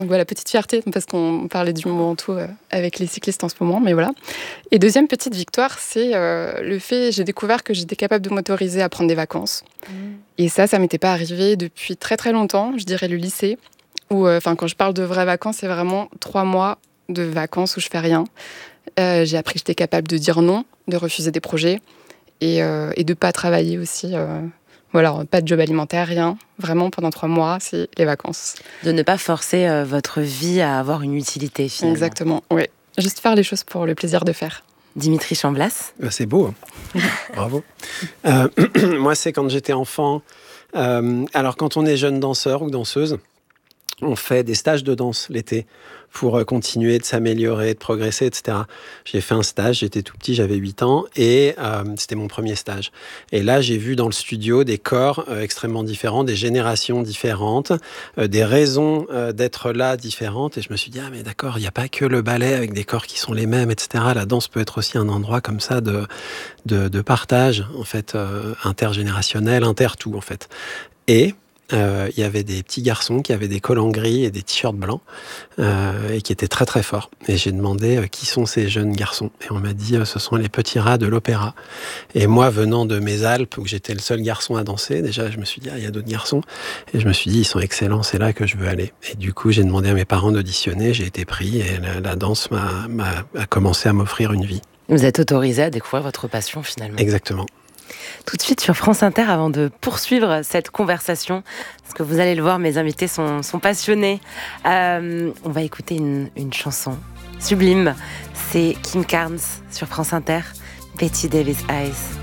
Donc voilà, petite fierté, parce qu'on parlait du Mont Ventoux avec les cyclistes en ce moment, mais voilà. Et deuxième petite victoire, c'est le fait, j'ai découvert que j'étais capable de m'autoriser à prendre des vacances. Et ça m'était pas arrivé depuis très très longtemps, je dirais le lycée, où, quand je parle de vraies vacances, c'est vraiment 3 mois de vacances où je fais rien. J'ai appris que j'étais capable de dire non, de refuser des projets, et de pas travailler aussi. Voilà, pas de job alimentaire, rien. Vraiment, pendant 3 mois, c'est les vacances. De ne pas forcer votre vie à avoir une utilité, finalement. Exactement, oui. Juste faire les choses pour le plaisir de faire. Dimitri Chamblas. C'est beau, hein. Bravo. Moi, c'est quand j'étais enfant. Alors, quand on est jeune danseur ou danseuse, on fait des stages de danse l'été pour continuer de s'améliorer, de progresser, etc. J'ai fait un stage, j'étais tout petit, j'avais 8 ans, et c'était mon premier stage. Et là, j'ai vu dans le studio des corps extrêmement différents, des générations différentes, des raisons d'être là différentes, et je me suis dit, ah mais d'accord, il n'y a pas que le ballet avec des corps qui sont les mêmes, etc. La danse peut être aussi un endroit comme ça de partage, en fait, intergénérationnel, inter-tout, en fait. Et il y avait des petits garçons qui avaient des collants gris et des t-shirts blancs et qui étaient très très forts. Et j'ai demandé qui sont ces jeunes garçons. Et on m'a dit ce sont les petits rats de l'opéra. Et moi, venant de mes Alpes, où j'étais le seul garçon à danser, déjà je me suis dit il y a d'autres garçons. Et je me suis dit ils sont excellents, c'est là que je veux aller. Et du coup j'ai demandé à mes parents d'auditionner, j'ai été pris et la danse a commencé à m'offrir une vie. Vous êtes autorisé à découvrir votre passion finalement. Exactement. Tout de suite sur France Inter, avant de poursuivre cette conversation, parce que vous allez le voir, mes invités sont passionnés. On va écouter une chanson sublime. C'est Kim Carnes sur France Inter, Betty Davis Eyes.